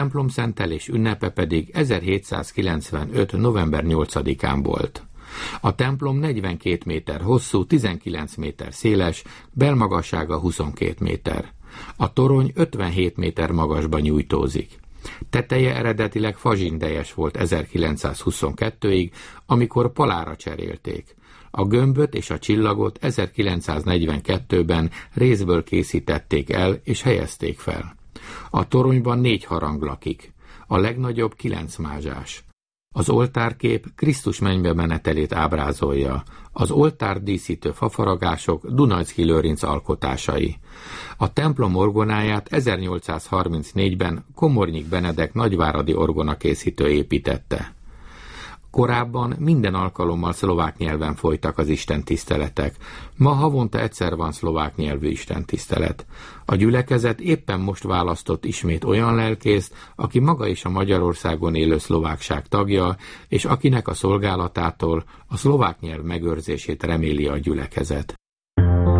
templomszentelés ünnepe pedig 1795. november 8-án volt. A templom 42 méter hosszú, 19 méter széles, belmagassága 22 méter. A torony 57 méter magasba nyújtózik. Teteje eredetileg fazsindejes volt 1922-ig, amikor palára cserélték. A gömböt és a csillagot 1942-ben rézből készítették el és helyezték fel. A toronyban 4 harang lakik, a legnagyobb 9 mázsás. Az oltárkép Krisztus mennybe menetelét ábrázolja, az oltár díszítő fafaragások Dunajszky Lőrinc alkotásai. A templom orgonáját 1834-ben Komornyik Benedek nagyváradi orgonakészítő építette. Korábban minden alkalommal szlovák nyelven folytak az istentiszteletek. Ma havonta egyszer van szlovák nyelvű istentisztelet. A gyülekezet éppen most választott ismét olyan lelkészt, aki maga is a Magyarországon élő szlovákság tagja, és akinek a szolgálatától a szlovák nyelv megőrzését reméli a gyülekezet.